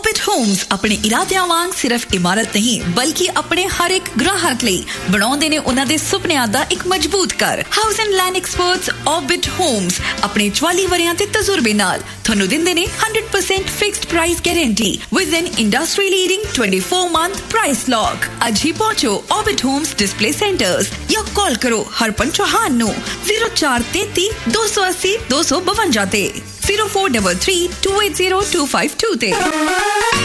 Orbit Holmes अपने इरादियां वांग सिर्फ इमारत नहीं बल्कि अपने हर एक ग्राहक ਲਈ ਬਣਾਉਂਦੇ ਨੇ ਉਹਨਾਂ ਦੇ ਸੁਪਨਿਆਂ ਦਾ ਇੱਕ ਮਜ਼ਬੂਤ ਘਰ। House and land experts orbit Holmes ਆਪਣੇ 44 ਵਰਿਆਂ ਦੇ ਤਜਰਬੇ ਨਾਲ ਤੁਹਾਨੂੰ ਦਿੰਦੇ ਨੇ 100% fixed price guarantee with N industry leading 24 month price lock. ਅੱਜ ਹੀ ਪਹੁੰਚੋ ऑर्बिट होम्स डिस्प्ले सेंटर्स या कॉल करो हरपन चौहान नो 0433 280 252 ते 0433 280 252 ते।